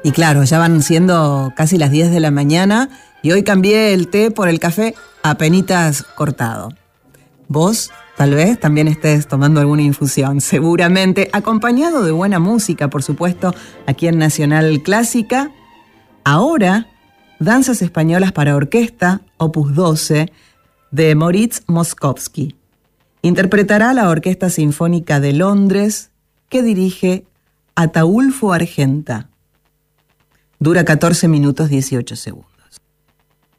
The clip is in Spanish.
Y claro, ya van siendo casi las 10 de la mañana y hoy cambié el té por el café apenitas cortado. Vos, tal vez, también estés tomando alguna infusión, seguramente, acompañado de buena música, por supuesto, aquí en Nacional Clásica. Ahora, Danzas Españolas para Orquesta, Opus 12, de Moritz Moszkowski. Interpretará la Orquesta Sinfónica de Londres, que dirige Ataúlfo Argenta. Dura 14 minutos 18 segundos.